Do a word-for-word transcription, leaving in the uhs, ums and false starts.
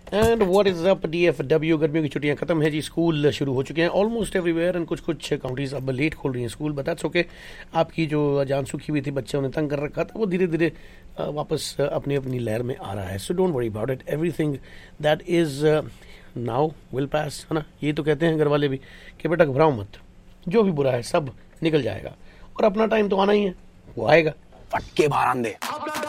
And what is up D F W, गर्मियों की छुट्टियां खत्म है जी, स्कूल शुरू हो चुके हैं ऑलमोस्ट एवरीवेयर एंड कुछ कुछ काउंटीज अब लेट खोल रही हैं स्कूल, बट दैट्स ओके। आपकी जो जान सूखी हुई थी, बच्चों ने तंग कर रखा था, वो धीरे धीरे वापस अपनी अपनी लहर में आ रहा है। So don't worry about it, everything that is now will pass, है ना। ये तो कहते हैं घर वाले भी कि बेटा घबराओ मत, जो भी बुरा है सब निकल जाएगा और अपना टाइम तो आना ही है, वो आएगा। फटके बारांदे।